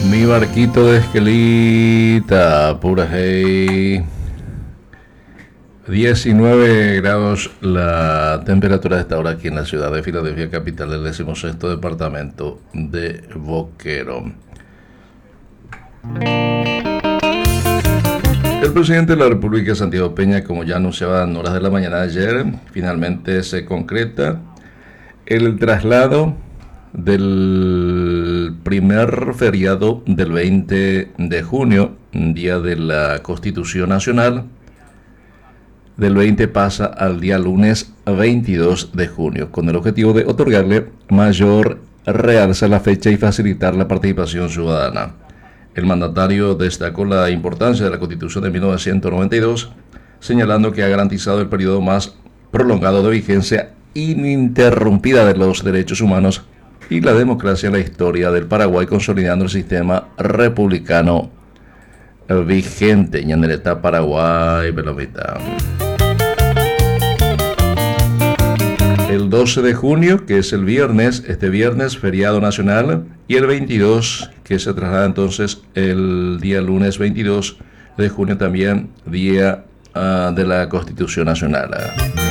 Mi barquito de Esquelita, pura hey. 19 grados la temperatura de esta hora aquí en la ciudad de Filadelfia, capital del 16º departamento de Boquero. El presidente de la República, Santiago Peña, como ya anunciaba en horas de la mañana de ayer, finalmente se concreta el traslado del primer feriado del 20 de junio, día de la Constitución Nacional. Del 20 pasa al día lunes 22 de junio, con el objetivo de otorgarle mayor realce a la fecha y facilitar la participación ciudadana. El mandatario destacó la importancia de la Constitución de 1992, señalando que ha garantizado el periodo más prolongado de vigencia ininterrumpida de los derechos humanos y la democracia en la historia del Paraguay, consolidando el sistema republicano vigente. Ñanereta, Paraguay, Belomita. El 12 de junio, que es el viernes, este viernes, feriado nacional, y el 22, que se traslada entonces el día lunes 22 de junio también, día de la Constitución Nacional.